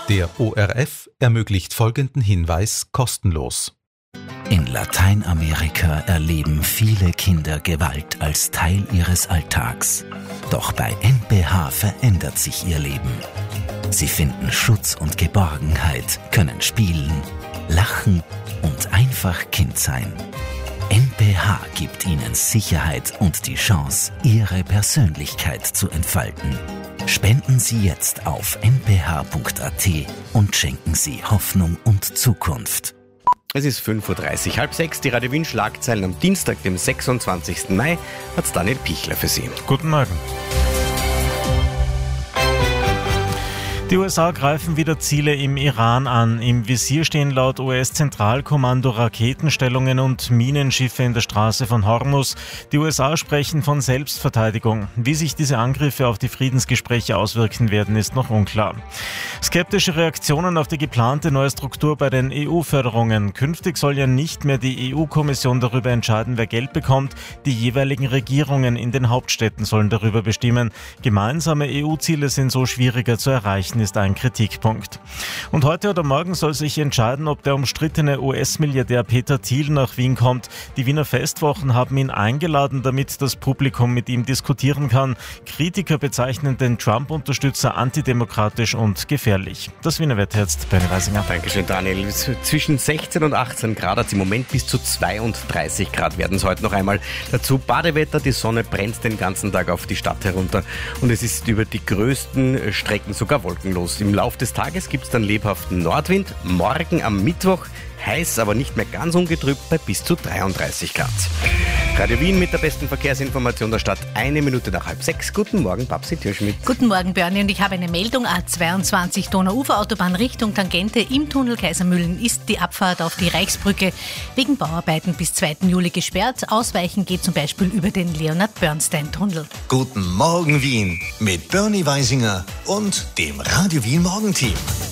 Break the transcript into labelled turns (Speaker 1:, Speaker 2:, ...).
Speaker 1: Der ORF ermöglicht folgenden Hinweis kostenlos.
Speaker 2: In Lateinamerika erleben viele Kinder Gewalt als Teil ihres Alltags. Doch bei NPH verändert sich ihr Leben. Sie finden Schutz und Geborgenheit, können spielen, lachen und einfach Kind sein. NPH gibt ihnen Sicherheit und die Chance, ihre Persönlichkeit zu entfalten. Spenden Sie jetzt auf nph.at und schenken Sie Hoffnung und Zukunft.
Speaker 3: Es ist 5:30 Uhr, 5:30, die Radio Wien Schlagzeilen am Dienstag, dem 26. Mai, hat Daniel Pichler für Sie.
Speaker 4: Guten Morgen. Die USA greifen wieder Ziele im Iran an. Im Visier stehen laut US-Zentralkommando Raketenstellungen und Minenschiffe in der Straße von Hormuz. Die USA sprechen von Selbstverteidigung. Wie sich diese Angriffe auf die Friedensgespräche auswirken werden, ist noch unklar. Skeptische Reaktionen auf die geplante neue Struktur bei den EU-Förderungen. Künftig soll ja nicht mehr die EU-Kommission darüber entscheiden, wer Geld bekommt. Die jeweiligen Regierungen in den Hauptstädten sollen darüber bestimmen. Gemeinsame EU-Ziele sind so schwieriger zu erreichen, ist ein Kritikpunkt. Und heute oder morgen soll sich entscheiden, ob der umstrittene US-Milliardär Peter Thiel nach Wien kommt. Die Wiener Festwochen haben ihn eingeladen, damit das Publikum mit ihm diskutieren kann. Kritiker bezeichnen den Trump-Unterstützer antidemokratisch und gefährlich. Das Wiener Wetter jetzt, Bernie Weisinger.
Speaker 3: Dankeschön, Daniel. Zwischen 16 und 18 Grad hat es im Moment, bis zu 32 Grad werden es heute noch einmal. Dazu Badewetter, die Sonne brennt den ganzen Tag auf die Stadt herunter und es ist über die größten Strecken sogar wolkenlos. Im Lauf des Tages gibt es dann lebhaften Nordwind. Morgen am Mittwoch heiß, aber nicht mehr ganz ungetrübt bei bis zu 33 Grad. Radio Wien mit der besten Verkehrsinformation der Stadt. 1 Minute nach 5:30. Guten Morgen, Babsi Türschmidt.
Speaker 5: Guten Morgen, Bernie. Und ich habe eine Meldung. A22 Donauuferautobahn Richtung Tangente im Tunnel Kaisermühlen ist die Abfahrt auf die Reichsbrücke wegen Bauarbeiten bis 2. Juli gesperrt. Ausweichen geht zum Beispiel über den Leonhard-Bernstein-Tunnel.
Speaker 6: Guten Morgen Wien mit Bernie Weisinger und dem Radio Wien Morgenteam.